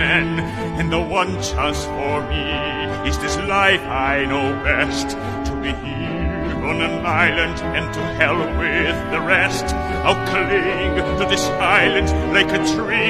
men, and the one chance for me is this life I know best, to be here on an island and to hell with the rest. I'll cling to this island like a tree